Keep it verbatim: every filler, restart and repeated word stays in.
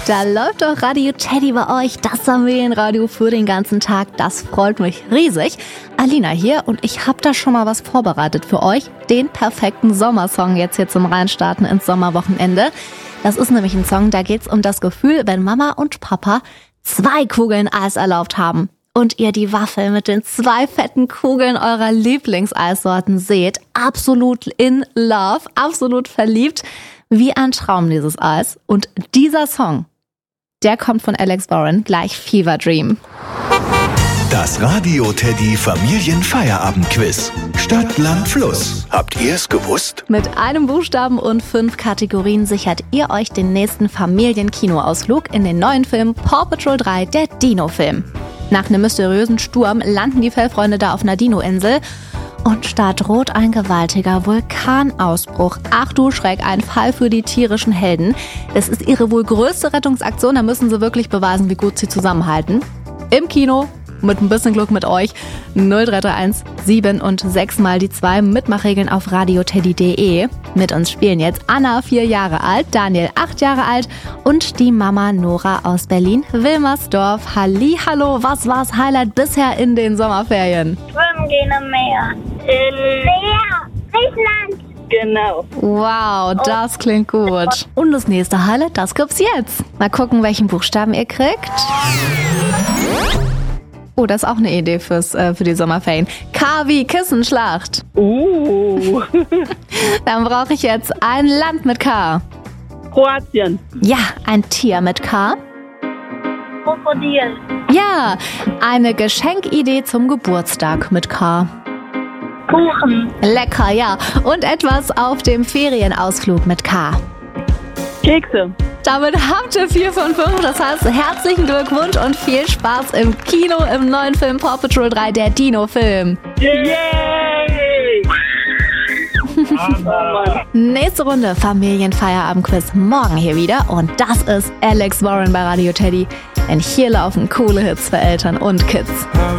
Da läuft doch Radio Teddy bei euch, das Familienradio für den ganzen Tag. Das freut mich riesig. Alina hier und ich habe da schon mal was vorbereitet für euch. Den perfekten Sommersong jetzt hier zum Reinstarten ins Sommerwochenende. Das ist nämlich ein Song, da geht's um das Gefühl, wenn Mama und Papa zwei Kugeln Eis erlaubt haben und ihr die Waffel mit den zwei fetten Kugeln eurer Lieblingseissorten seht. Absolut in love, absolut verliebt. Wie ein Traum dieses Eis. Und dieser Song, der kommt von Alex Warren, gleich Fever Dream. Das Radio Teddy Familienfeierabendquiz. Stadt, Land, Fluss. Habt ihr es gewusst? Mit einem Buchstaben und fünf Kategorien sichert ihr euch den nächsten Familienkinoausflug in den neuen Film Paw Patrol drei, der Dino-Film. Nach einem mysteriösen Sturm landen die Fellfreunde da auf einer Dino-Insel. Und da droht ein gewaltiger Vulkanausbruch. Ach du Schreck, ein Fall für die tierischen Helden. Das ist ihre wohl größte Rettungsaktion, da müssen sie wirklich beweisen, wie gut sie zusammenhalten. Im Kino, mit ein bisschen Glück mit euch, null drei drei eins sieben und sechs mal die zwei, Mitmachregeln auf radioteddy punkt de. Mit uns spielen jetzt Anna, vier Jahre alt, Daniel, acht Jahre alt und die Mama Nora aus Berlin, Wilmersdorf. Hallihallo, was war's Highlight bisher in den Sommerferien? Schwimmen gehen im Meer. In Meer. Griechenland. Genau. Wow, das klingt gut. Und das nächste Highlight, das gibt's jetzt. Mal gucken, welchen Buchstaben ihr kriegt. Oh, das ist auch eine Idee fürs, äh, für die Sommerferien. K wie Kissenschlacht. Uh. Dann brauche ich jetzt ein Land mit K. Kroatien. Ja, ein Tier mit K. Krokodil. Ja, eine Geschenkidee zum Geburtstag mit K. Kuchen. Lecker, ja. Und etwas auf dem Ferienausflug mit K. Kekse. Damit habt ihr vier von fünf. Das heißt, herzlichen Glückwunsch und viel Spaß im Kino im neuen Film Paw Patrol drei, der Dino-Film. Yay! Nächste Runde Familienfeierabendquiz morgen hier wieder. Und das ist Alex Warren bei Radio Teddy. Denn hier laufen coole Hits für Eltern und Kids.